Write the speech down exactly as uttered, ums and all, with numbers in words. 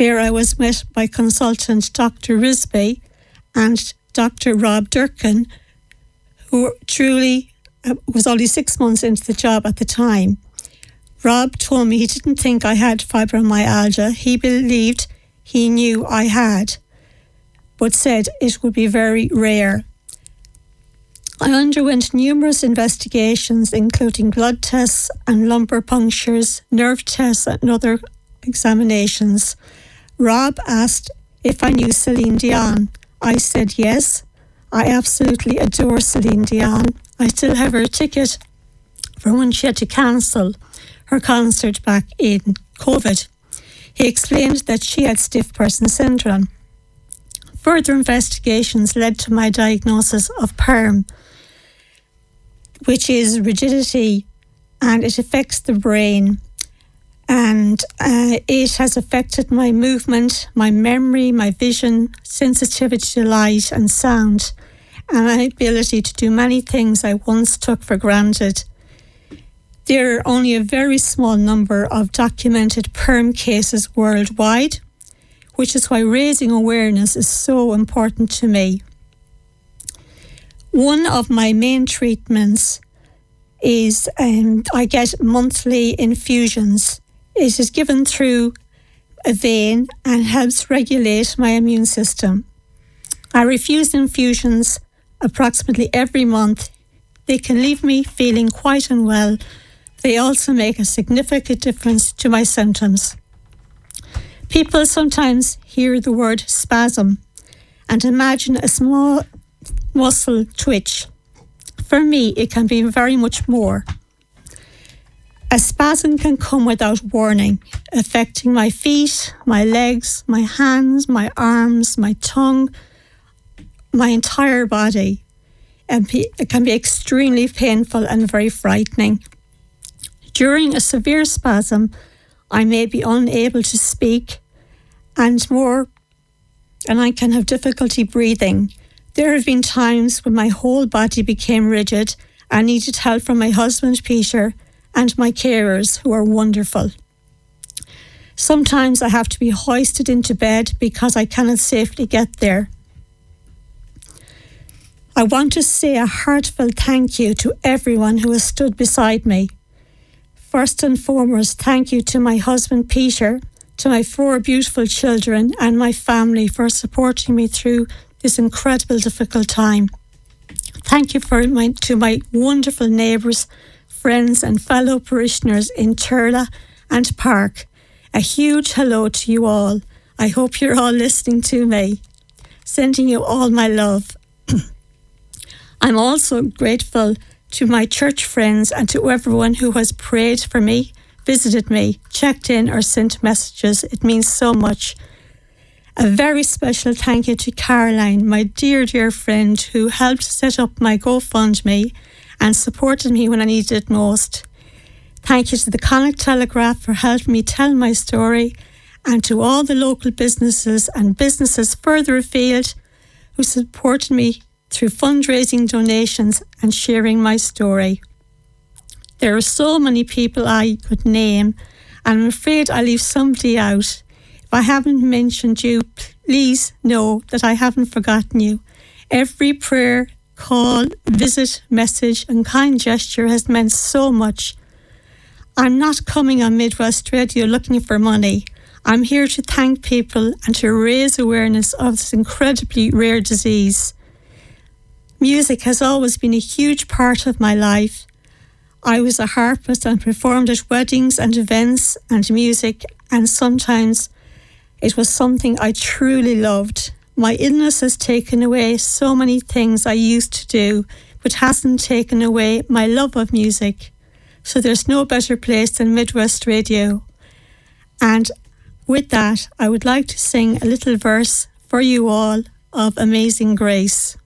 where I was met by consultant Doctor Risby and Doctor Rob Durkin, who truly uh, was only six months into the job at the time. Rob told me he didn't think I had fibromyalgia. He believed he knew I had, but said it would be very rare. I underwent numerous investigations, including blood tests and lumbar punctures, nerve tests and other examinations. Rob asked if I knew Celine Dion. I said yes. I absolutely adore Celine Dion. I still have her ticket for when she had to cancel her concert back in COVID. He explained that she had stiff person syndrome. Further investigations led to my diagnosis of P E R M, which is rigidity, and it affects the brain. And uh, it has affected my movement, my memory, my vision, sensitivity to light and sound, and my ability to do many things I once took for granted. There are only a very small number of documented P E R M cases worldwide, which is why raising awareness is so important to me. One of my main treatments is um, I get monthly infusions. It is given through a vein and helps regulate my immune system. I refuse infusions approximately every month. They can leave me feeling quite unwell. They also make a significant difference to my symptoms. People sometimes hear the word spasm and imagine a small muscle twitch. For me, it can be very much more. A spasm can come without warning, affecting my feet, my legs, my hands, my arms, my tongue, my entire body. And it can be extremely painful and very frightening. During a severe spasm, I may be unable to speak and more, and I can have difficulty breathing. There have been times when my whole body became rigid. I needed help from my husband, Peter, and my carers, who are wonderful. Sometimes I have to be hoisted into bed because I cannot safely get there. I want to say a heartfelt thank you to everyone who has stood beside me. First and foremost, thank you to my husband, Peter, to my four beautiful children and my family for supporting me through this incredible, difficult time. Thank you for my, to my wonderful neighbours, friends and fellow parishioners in Turla and Park. A huge hello to you all. I hope you're all listening to me. Sending you all my love. I'm also grateful to my church friends and to everyone who has prayed for me, visited me, checked in or sent messages. It means so much. A very special thank you to Caroline, my dear, dear friend, who helped set up my GoFundMe and supported me when I needed it most. Thank you to the Connacht Telegraph for helping me tell my story, and to all the local businesses and businesses further afield who supported me through fundraising, donations and sharing my story. There are so many people I could name, and I'm afraid I leave somebody out. If I haven't mentioned you, please know that I haven't forgotten you. Every prayer, call, visit, message and kind gesture has meant so much. I'm not coming on Midwest Radio looking for money. I'm here to thank people and to raise awareness of this incredibly rare disease. Music has always been a huge part of my life. I was a harpist and performed at weddings and events and music, and sometimes it was something I truly loved. My illness has taken away so many things I used to do, but hasn't taken away my love of music. So there's no better place than Midwest Radio. And with that, I would like to sing a little verse for you all of Amazing Grace.